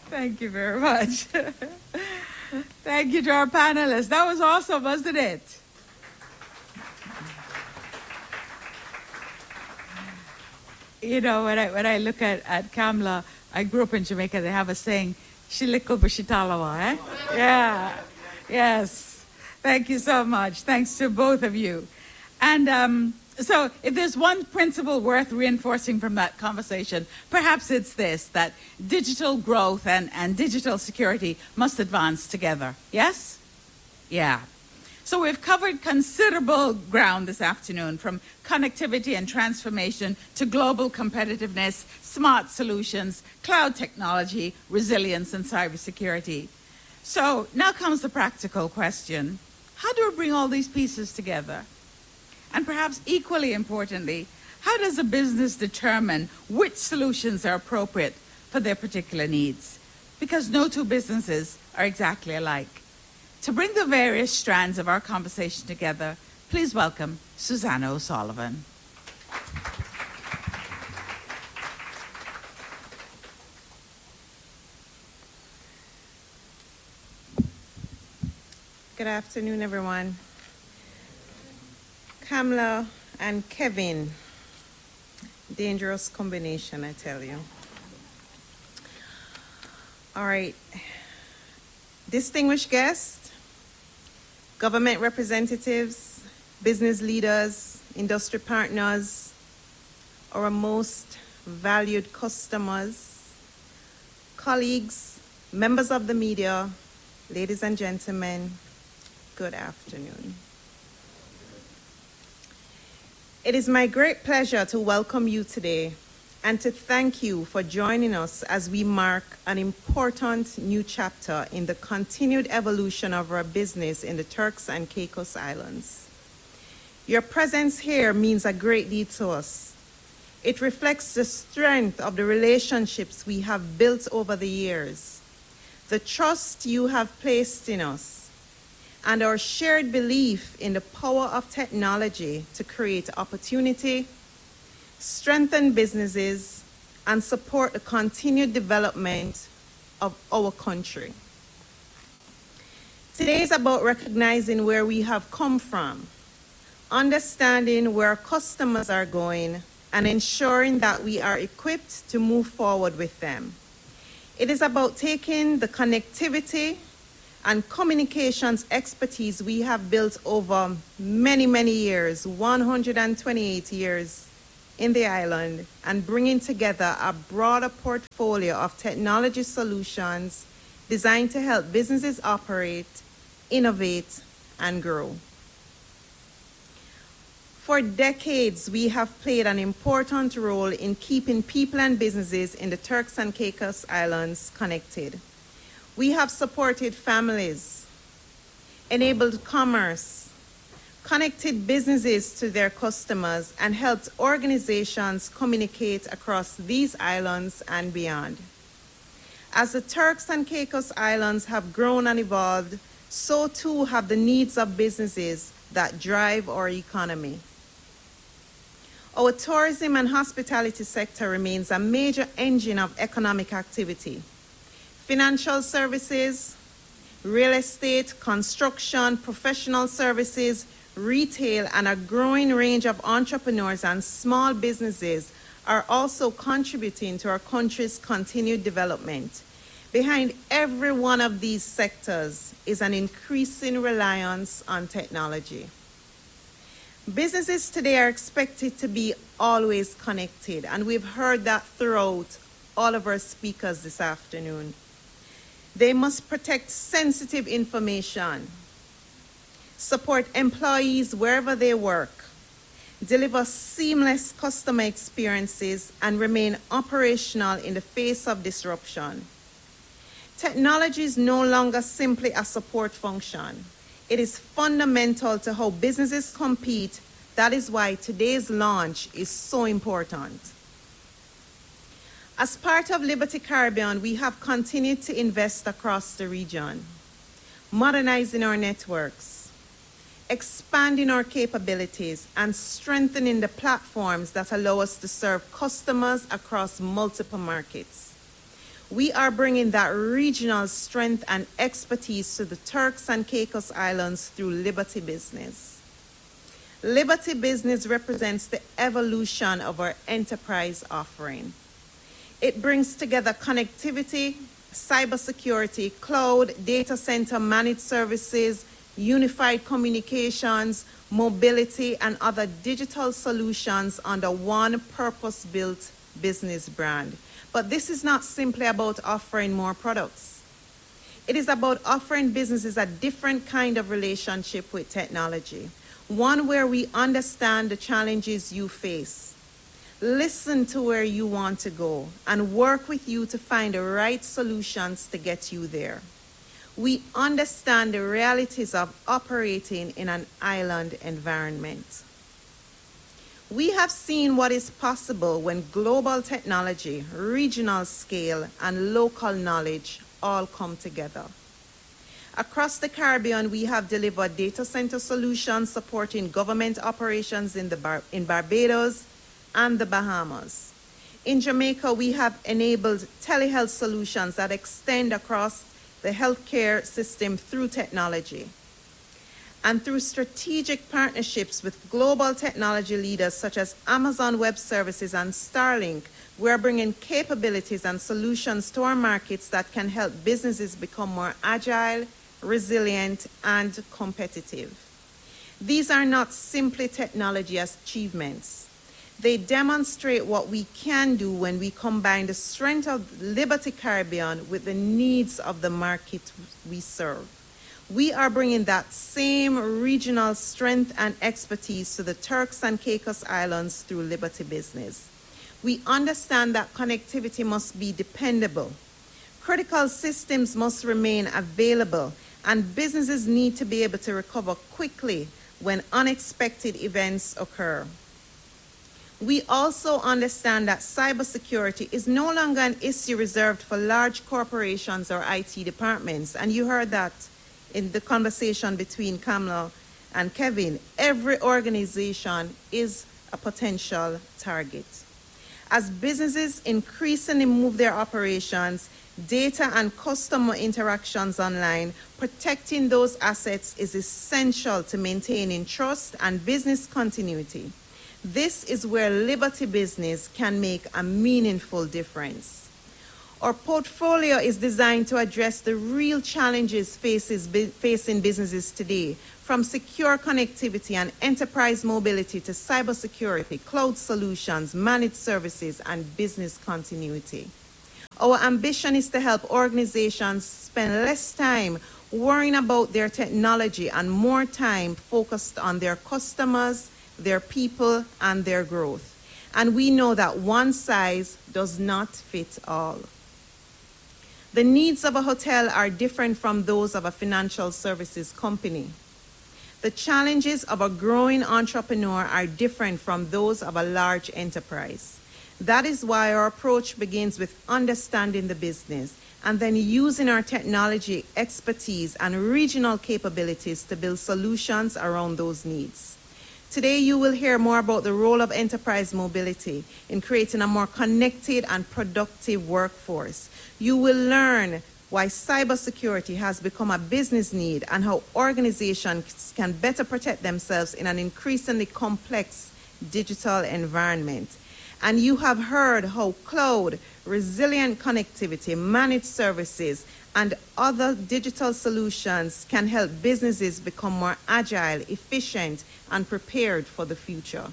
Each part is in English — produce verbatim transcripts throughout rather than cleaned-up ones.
Thank you very much. Thank you to our panelists. That was awesome, wasn't it? You know, when I when I look at, at Kamla, I grew up in Jamaica, they have a saying, Shiliko Bashitalawa, eh? Yeah. Yes. Thank you so much. Thanks to both of you. And um, so if there's one principle worth reinforcing from that conversation, perhaps it's this, that digital growth and, and digital security must advance together. Yes? Yeah. So we've covered considerable ground this afternoon, from connectivity and transformation to global competitiveness, smart solutions, cloud technology, resilience, and cybersecurity. So now comes the practical question. How do we bring all these pieces together? And perhaps equally importantly, how does a business determine which solutions are appropriate for their particular needs? Because no two businesses are exactly alike. To bring the various strands of our conversation together, please welcome Susanna O'Sullivan. Good afternoon, everyone. Kamla and Kevin, dangerous combination, I tell you. All right, distinguished guests, government representatives, business leaders, industry partners, our most valued customers, colleagues, members of the media, ladies and gentlemen, good afternoon. It is my great pleasure to welcome you today and to thank you for joining us as we mark an important new chapter in the continued evolution of our business in the Turks and Caicos Islands. Your presence here means a great deal to us. It reflects the strength of the relationships we have built over the years, the trust you have placed in us, and our shared belief in the power of technology to create opportunity, strengthen businesses, and support the continued development of our country. Today is about recognizing where we have come from, understanding where our customers are going, and ensuring that we are equipped to move forward with them. It is about taking the connectivity and communications expertise we have built over many, many years, one hundred twenty-eight years in the island, and bringing together a broader portfolio of technology solutions designed to help businesses operate, innovate, and grow. For decades, we have played an important role in keeping people and businesses in the Turks and Caicos Islands connected. We have supported families, enabled commerce, connected businesses to their customers, and helped organizations communicate across these islands and beyond. As the Turks and Caicos Islands have grown and evolved, so too have the needs of businesses that drive our economy. Our tourism and hospitality sector remains a major engine of economic activity. Financial services, real estate, construction, professional services, retail, and a growing range of entrepreneurs and small businesses are also contributing to our country's continued development. Behind every one of these sectors is an increasing reliance on technology. Businesses today are expected to be always connected, and we've heard that throughout all of our speakers this afternoon. They must protect sensitive information, support employees wherever they work, deliver seamless customer experiences, and remain operational in the face of disruption. Technology is no longer simply a support function. It is fundamental to how businesses compete. That is why today's launch is so important. As part of Liberty Caribbean, we have continued to invest across the region, modernizing our networks, expanding our capabilities, and strengthening the platforms that allow us to serve customers across multiple markets. We are bringing that regional strength and expertise to the Turks and Caicos Islands through Liberty Business. Liberty Business represents the evolution of our enterprise offering. It brings together connectivity, cybersecurity, cloud, data center managed services, unified communications, mobility, and other digital solutions under one purpose-built business brand. But this is not simply about offering more products. It is about offering businesses a different kind of relationship with technology, one where we understand the challenges you face, listen to where you want to go, and work with you to find the right solutions to get you there. We understand the realities of operating in an island environment. We have seen what is possible when global technology, regional scale, and local knowledge all come together. Across the Caribbean, we have delivered data center solutions supporting government operations in, the Bar- in Barbados and the Bahamas. In Jamaica, we have enabled telehealth solutions that extend across the healthcare system through technology. And through strategic partnerships with global technology leaders such as Amazon Web Services and Starlink, we are bringing capabilities and solutions to our markets that can help businesses become more agile, resilient, and competitive. These are not simply technology achievements. They demonstrate what we can do when we combine the strength of Liberty Caribbean with the needs of the market we serve. We are bringing that same regional strength and expertise to the Turks and Caicos Islands through Liberty Business. We understand that connectivity must be dependable. Critical systems must remain available, and businesses need to be able to recover quickly when unexpected events occur. We also understand that cybersecurity is no longer an issue reserved for large corporations or I T departments, and you heard that in the conversation between Kamla and Kevin. Every organization is a potential target. As businesses increasingly move their operations, data and customer interactions online, protecting those assets is essential to maintaining trust and business continuity. This is where Liberty Business can make a meaningful difference. Our portfolio is designed to address the real challenges faces, facing businesses today, from secure connectivity and enterprise mobility to cybersecurity, cloud solutions, managed services, and business continuity. Our ambition is to help organizations spend less time worrying about their technology and more time focused on their customers, their people, and their growth. And we know that one size does not fit all. The needs of a hotel are different from those of a financial services company. The challenges of a growing entrepreneur are different from those of a large enterprise. That is why our approach begins with understanding the business and then using our technology expertise and regional capabilities to build solutions around those needs. Today, you will hear more about the role of enterprise mobility in creating a more connected and productive workforce. You will learn why cybersecurity has become a business need and how organizations can better protect themselves in an increasingly complex digital environment. And you have heard how cloud, resilient connectivity, managed services, and other digital solutions can help businesses become more agile, efficient, and prepared for the future.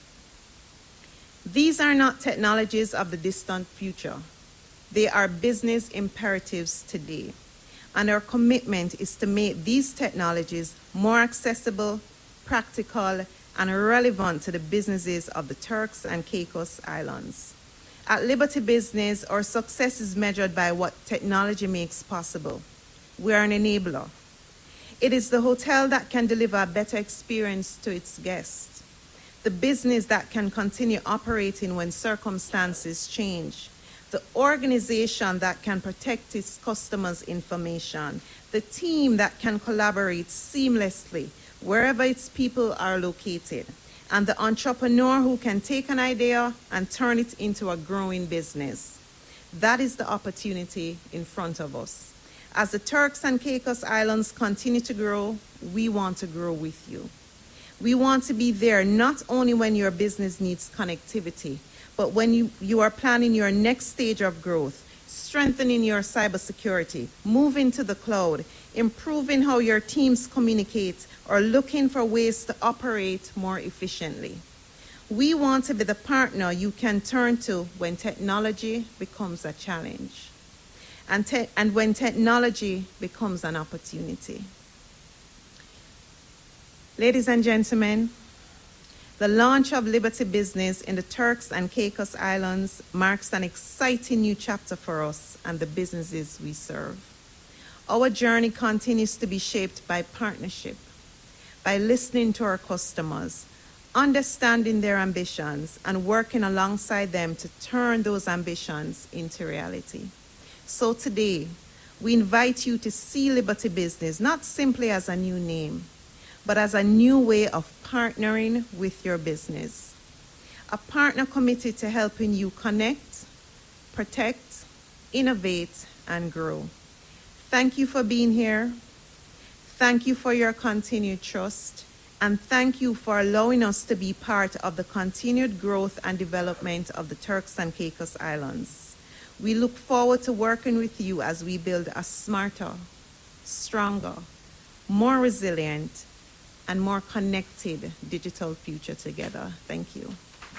These are not technologies of the distant future. They are business imperatives today. And our commitment is to make these technologies more accessible, practical, and relevant to the businesses of the Turks and Caicos Islands. At Liberty Business, our success is measured by what technology makes possible. We are an enabler. It is the hotel that can deliver a better experience to its guests, the business that can continue operating when circumstances change, the organization that can protect its customers' information, the team that can collaborate seamlessly wherever its people are located, and the entrepreneur who can take an idea and turn it into a growing business. That is the opportunity in front of us. As the Turks and Caicos Islands continue to grow, we want to grow with you. We want to be there not only when your business needs connectivity, but when you, you are planning your next stage of growth, strengthening your cybersecurity, moving to the cloud, improving how your teams communicate, or looking for ways to operate more efficiently. We want to be the partner you can turn to when technology becomes a challenge, and, te- and when technology becomes an opportunity. Ladies and gentlemen, the launch of Liberty Business in the Turks and Caicos Islands marks an exciting new chapter for us and the businesses we serve. Our journey continues to be shaped by partnership, by listening to our customers, understanding their ambitions, and working alongside them to turn those ambitions into reality. So today, we invite you to see Liberty Business not simply as a new name, but as a new way of partnering with your business. A partner committed to helping you connect, protect, innovate, and grow. Thank you for being here. Thank you for your continued trust. And thank you for allowing us to be part of the continued growth and development of the Turks and Caicos Islands. We look forward to working with you as we build a smarter, stronger, more resilient, and more connected digital future together. Thank you.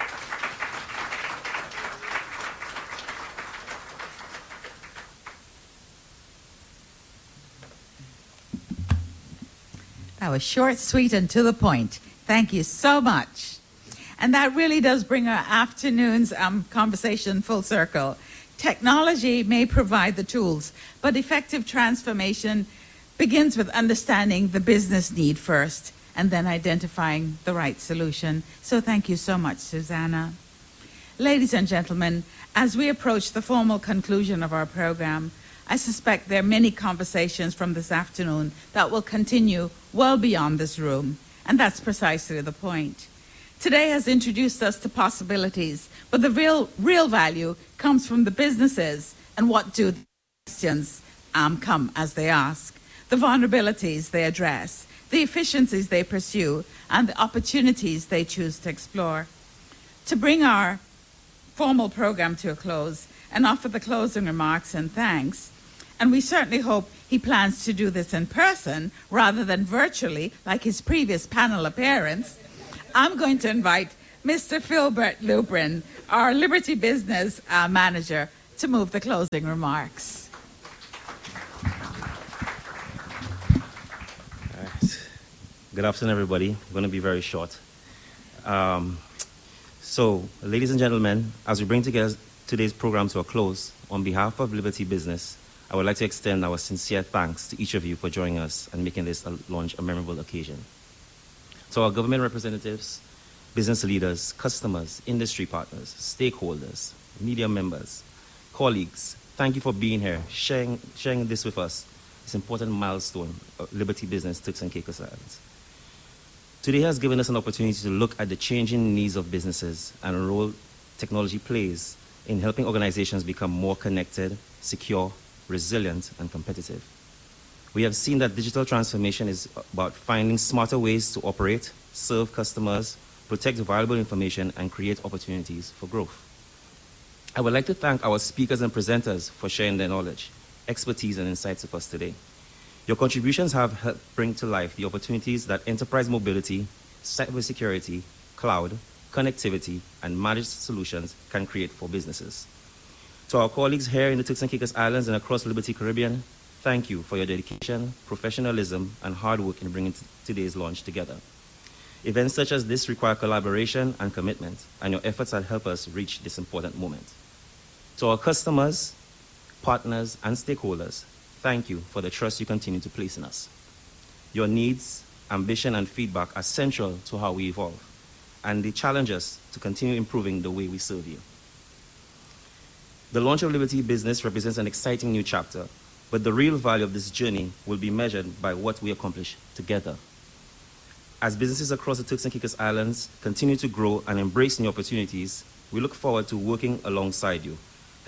That was short, sweet, and to the point. Thank you so much. And that really does bring our afternoon's um, conversation full circle. Technology may provide the tools, but effective transformation begins with understanding the business need first and then identifying the right solution. So thank you so much, Susanna. Ladies and gentlemen, as we approach the formal conclusion of our program, I suspect there are many conversations from this afternoon that will continue well beyond this room, and that's precisely the point. Today has introduced us to possibilities, but the real, real value comes from the businesses and what do the questions um, come as they ask, the vulnerabilities they address, the efficiencies they pursue, and the opportunities they choose to explore. To bring our formal program to a close and offer the closing remarks and thanks, and we certainly hope he plans to do this in person rather than virtually like his previous panel appearance, I'm going to invite Mister Philbert Lubrin, our Liberty Business uh, Manager, to move the closing remarks. All right. Good afternoon, everybody. I'm going to be very short. Um, so, ladies and gentlemen, as we bring together today's program to a close, on behalf of Liberty Business, I would like to extend our sincere thanks to each of you for joining us and making this launch a memorable occasion. To our government representatives, business leaders, customers, industry partners, stakeholders, media members, colleagues, thank you for being here, sharing, sharing this with us, this important milestone of Liberty Business Turks and Caicos Islands. Today has given us an opportunity to look at the changing needs of businesses and the role technology plays in helping organizations become more connected, secure, resilient, and competitive. We have seen that digital transformation is about finding smarter ways to operate, serve customers, protect valuable information, and create opportunities for growth. I would like to thank our speakers and presenters for sharing their knowledge, expertise, and insights with us today. Your contributions have helped bring to life the opportunities that enterprise mobility, cybersecurity, cloud, connectivity, and managed solutions can create for businesses. To our colleagues here in the Turks and Caicos Islands and across Liberty Caribbean, thank you for your dedication, professionalism, and hard work in bringing today's launch together. Events such as this require collaboration and commitment, and your efforts have helped us reach this important moment. To our customers, partners, and stakeholders, thank you for the trust you continue to place in us. Your needs, ambition, and feedback are central to how we evolve, and they challenge us to continue improving the way we serve you. The launch of Liberty Business represents an exciting new chapter, but the real value of this journey will be measured by what we accomplish together. As businesses across the Turks and Caicos Islands continue to grow and embrace new opportunities, we look forward to working alongside you,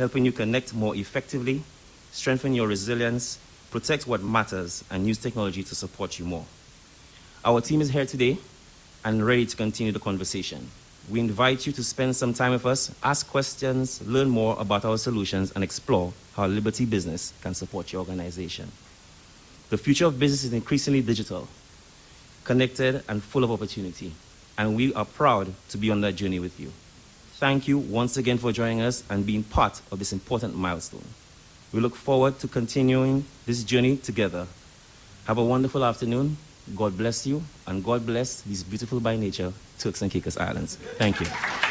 helping you connect more effectively, strengthen your resilience, protect what matters, and use technology to support you more. Our team is here today and ready to continue the conversation. We invite you to spend some time with us, ask questions, learn more about our solutions, and explore how Liberty Business can support your organization. The future of business is increasingly digital, connected, and full of opportunity, and we are proud to be on that journey with you. Thank you once again for joining us and being part of this important milestone. We look forward to continuing this journey together. Have a wonderful afternoon. God bless you, and God bless these beautiful by nature Turks and Caicos Islands. Thank you.